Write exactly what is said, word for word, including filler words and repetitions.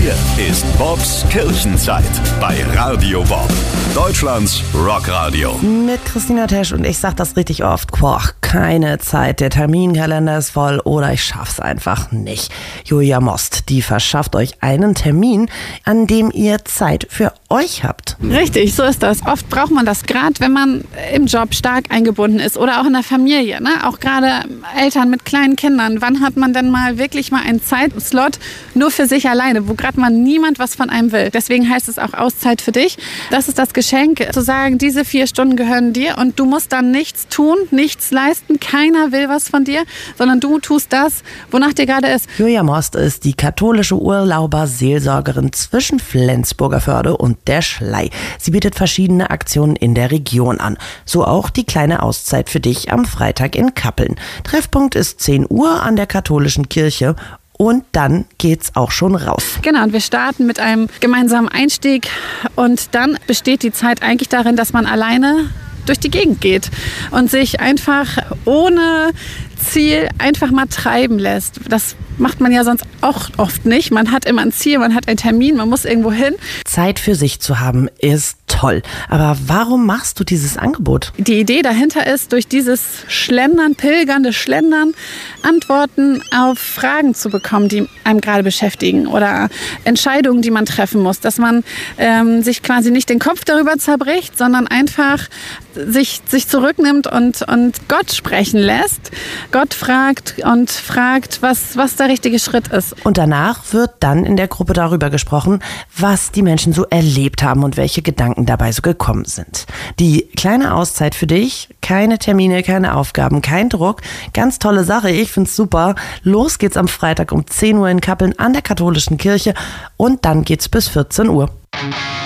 Hier ist Bobs Kirchenzeit bei Radio Bob, Deutschlands Rockradio. Mit Christina Tesch und ich sag das richtig oft. Boah, keine Zeit, der Terminkalender ist voll oder ich schaff's einfach nicht. Julia Most, die verschafft euch einen Termin, an dem ihr Zeit für euch habt. Richtig, so ist das. Oft braucht man das, gerade wenn man im Job stark eingebunden ist oder auch in der Familie. Ne? Auch gerade Eltern mit kleinen Kindern. Wann hat man denn mal wirklich mal einen Zeitslot nur für sich alleine, wo gerade mal niemand was von einem will? Deswegen heißt es auch Auszeit für dich. Das ist das Geschenk, zu sagen, diese vier Stunden gehören dir und du musst dann nichts tun, nichts leisten. Keiner will was von dir, sondern du tust das, wonach dir gerade ist. Julia Most ist die katholische Urlauberseelsorgerin zwischen Flensburger Förde und der Schlei. Sie bietet verschiedene Aktionen in der Region an. So auch die kleine Auszeit für dich am Freitag in Kappeln. Treffpunkt ist zehn Uhr an der katholischen Kirche. Und dann geht's auch schon raus. Genau, und wir starten mit einem gemeinsamen Einstieg. Und dann besteht die Zeit eigentlich darin, dass man alleine durch die Gegend geht und sich einfach ohne Ziel einfach mal treiben lässt. Das macht man ja sonst auch oft nicht. Man hat immer ein Ziel, man hat einen Termin, man muss irgendwo hin. Zeit für sich zu haben ist toll. Aber warum machst du dieses Angebot? Die Idee dahinter ist, durch dieses Schlendern, pilgernde Schlendern, Antworten auf Fragen zu bekommen, die einem gerade beschäftigen oder Entscheidungen, die man treffen muss. Dass man ähm, sich quasi nicht den Kopf darüber zerbricht, sondern einfach sich, sich zurücknimmt und, und Gott sprechen lässt. Gott fragt und fragt, was, was der richtige Schritt ist. Und danach wird dann in der Gruppe darüber gesprochen, was die Menschen so erlebt haben und welche Gedanken dabei so gekommen sind. Die kleine Auszeit für dich, keine Termine, keine Aufgaben, kein Druck. Ganz tolle Sache, ich find's super. Los geht's am Freitag um zehn Uhr in Kappeln an der katholischen Kirche und dann geht's bis vierzehn Uhr.